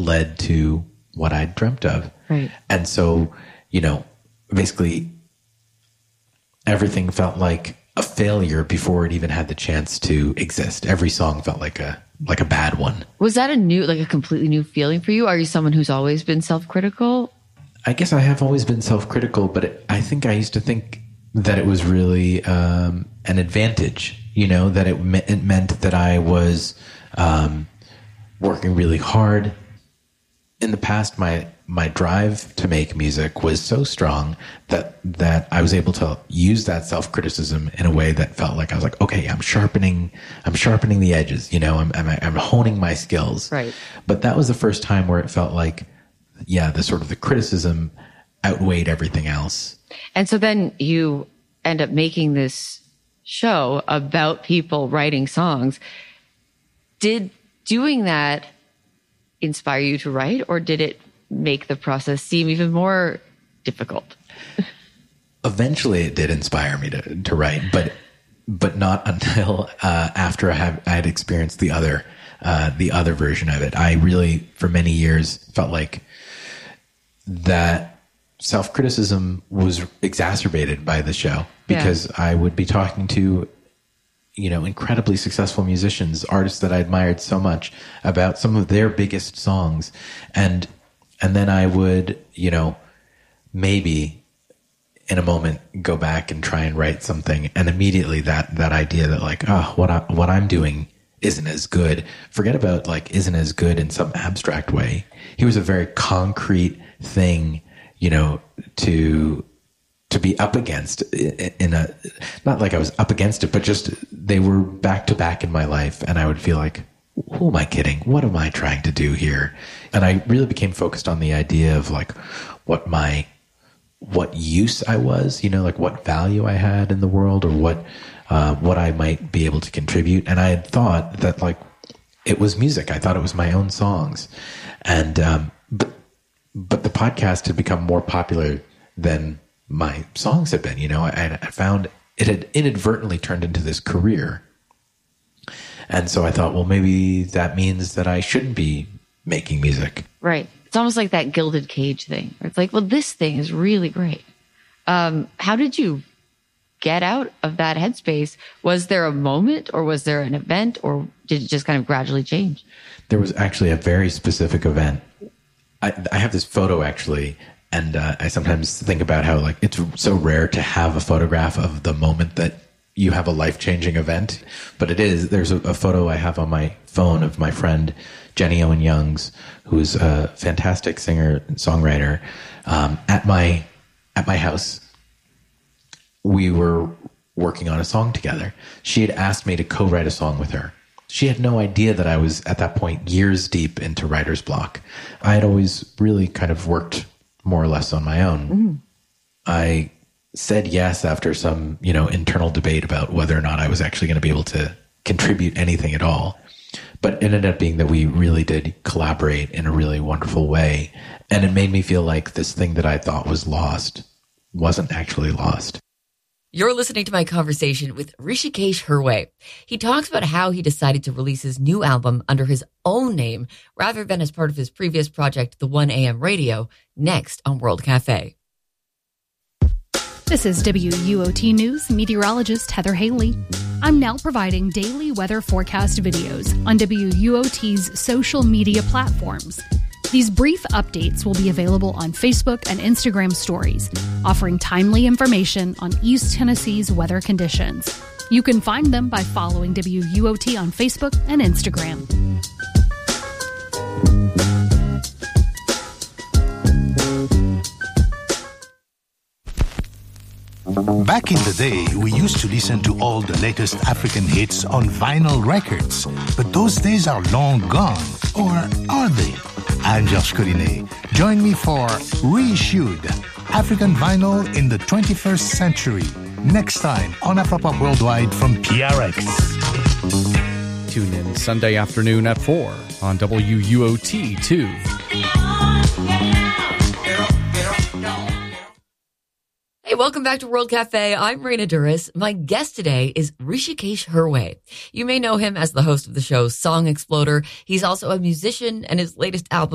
led to what I dreamt of. Right. And so, basically everything felt like a failure before it even had the chance to exist. Every song felt like a bad one. Was that a completely new feeling for you? Are you someone who's always been self-critical? I guess I have always been self-critical, but I think I used to think that it was really an advantage, that it meant that I was working really hard. In the past, my drive to make music was so strong that I was able to use that self-criticism in a way that felt like I was like, okay, I'm sharpening the edges, I'm honing my skills. Right. But that was the first time where it felt like, the criticism outweighed everything else. And so then you end up making this show about people writing songs. Did doing that inspire you to write, or did it make the process seem even more difficult? Eventually it did inspire me to write, but not until after I had experienced the other version of it. I really, for many years, felt like that self-criticism was exacerbated by the show, because I would be talking to incredibly successful musicians, artists that I admired so much, about some of their biggest songs. And then I would, maybe in a moment go back and try and write something. And immediately that idea that like, what I'm doing isn't as good. Forget about like, isn't as good in some abstract way. He was a very concrete thing, to be up against in a, not like I was up against it, but just they were back to back in my life. And I would feel like, who am I kidding? What am I trying to do here? And I really became focused on the idea of like what use I was, like what value I had in the world, or what I might be able to contribute. And I had thought that like it was music. I thought it was my own songs. And, but the podcast had become more popular than my songs had been. I found it had inadvertently turned into this career. And so I thought, well, maybe that means that I shouldn't be making music. Right. It's almost like that gilded cage thing. It's like, well, this thing is really great. How did you get out of that headspace? Was there a moment, or was there an event, or did it just kind of gradually change? There was actually a very specific event. I have this photo actually, and I sometimes think about how like it's so rare to have a photograph of the moment that you have a life-changing event, but it is. There's a photo I have on my phone of my friend Jenny Owen Youngs, who's a fantastic singer and songwriter. At my house, we were working on a song together. She had asked me to co-write a song with her. She had no idea that I was at that point years deep into writer's block. I had always really kind of worked more or less on my own. Mm. I said yes after some, internal debate about whether or not I was actually going to be able to contribute anything at all. But it ended up being that we really did collaborate in a really wonderful way. And it made me feel like this thing that I thought was lost wasn't actually lost. You're listening to my conversation with Hrishikesh Hirway. He talks about how he decided to release his new album under his own name rather than as part of his previous project, the 1AM Radio, next on World Cafe. This is WUOT News meteorologist Heather Haley. I'm now providing daily weather forecast videos on WUOT's social media platforms. These brief updates will be available on Facebook and Instagram stories, offering timely information on East Tennessee's weather conditions. You can find them by following WUOT on Facebook and Instagram. Back in the day, we used to listen to all the latest African hits on vinyl records. But those days are long gone. Or are they? I'm Georges Collinet. Join me for Reissued, African Vinyl in the 21st Century. Next time on Afropop Worldwide from PRX. Tune in Sunday afternoon at 4 on WUOT 2. Hey, welcome back to World Cafe. I'm Raina Duras. My guest today is Hrishikesh Hirway. You may know him as the host of the show Song Exploder. He's also a musician, and his latest album